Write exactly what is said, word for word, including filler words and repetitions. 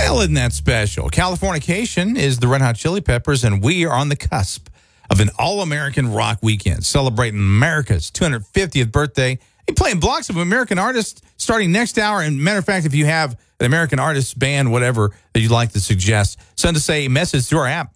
Well, isn't that special? Californication is the Red Hot Chili Peppers, and we are on the cusp of an all-American rock weekend celebrating America's two hundred fiftieth birthday. You're playing blocks of American artists starting next hour. And matter of fact, if you have an American artist, band, whatever that you'd like to suggest, send us a message through our app.